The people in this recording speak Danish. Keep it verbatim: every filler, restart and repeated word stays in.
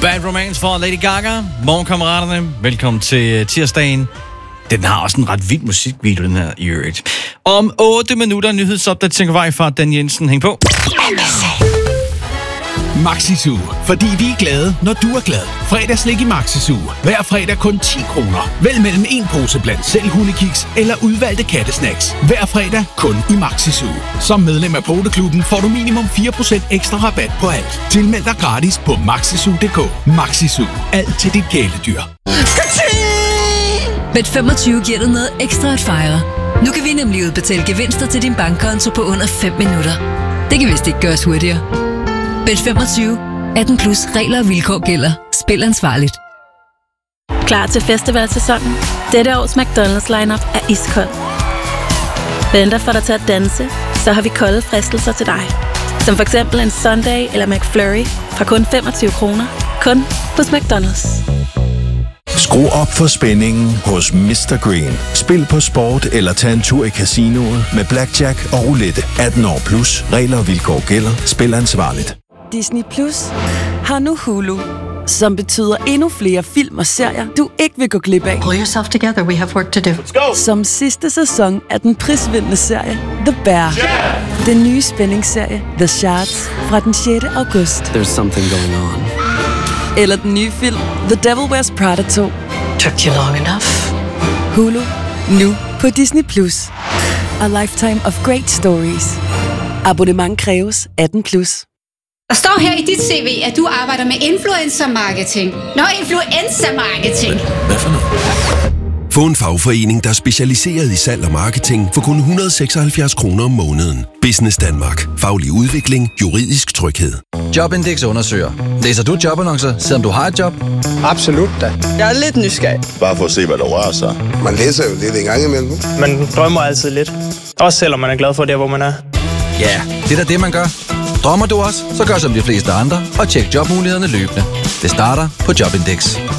Bad Romance for Lady Gaga. Morgenkammeraterne, velkommen til tirsdagen. Den har også en ret vild musikvideo, den her i øvrigt. Om otte minutter nyhedsopdatering på vej fra Dan Jensen. Hæng på. Maxi-Zoo, fordi vi er glade, når du er glad. Fredagslik i Maxi-Zoo. Hver fredag kun ti kroner. Vælg mellem en pose blandt selv hundekiks eller udvalgte kattesnacks. Hver fredag kun i Maxi-Zoo. Som medlem af Poteklubben får du minimum fire procent ekstra rabat på alt. Tilmeld dig gratis på maxizoo punktum d k. Maxi-Zoo. Alt til dit kæledyr. Bet femogtyve giver dig noget ekstra at fejre. Nu kan vi nemlig udbetale gevinster til din bankkonto på under fem minutter. Det kan vist ikke gøres hurtigere. Bet femogtyve. atten plus regler og vilkår gælder. Spil ansvarligt. Klar til festivalsæsonen? Dette års McDonald's lineup er iskold. Venter for dig til at danse, så har vi kolde fristelser til dig. Som for eksempel en Sundae eller McFlurry fra kun femogtyve kroner. Kun hos McDonald's. Skru op for spændingen hos mister Green. Spil på sport eller tag en tur i casinoet med blackjack og roulette. atten år plus. Regler og vilkår gælder. Spil ansvarligt. Disney Plus har nu Hulu, som betyder endnu flere film og serier, du ikke vil gå glip af. Pull yourself together, we have work to do. Let's go! Som sidste sæson af den prisvindende serie The Bear. Yeah! Den nye spændingsserie The Shards fra den sjette august. There's something going on. Eller den nye film The Devil Wears Prada to. Took you long enough. Hulu, nu på Disney Plus. A lifetime of great stories. Abonnement kræves atten plus. Der står her i dit C V, at du arbejder med influencer marketing. Nå, influencer marketing. Hvad for noget? Få en fagforening, der er specialiseret i salg og marketing for kun et hundrede og seksoghalvfjerds kroner om måneden. Business Danmark. Faglig udvikling. Juridisk tryghed. Jobindex undersøger. Læser du jobannoncer, selvom du har et job? Absolut da. Jeg er lidt nysgerrig. Bare for at se, hvad der rører sig. Man læser jo lidt en gang imellem. Man drømmer altid lidt. Også selvom man er glad for det, hvor man er. Ja, det er da det, man gør. Drømmer du også, så gør som de fleste andre og tjek jobmulighederne løbende. Det starter på Jobindex.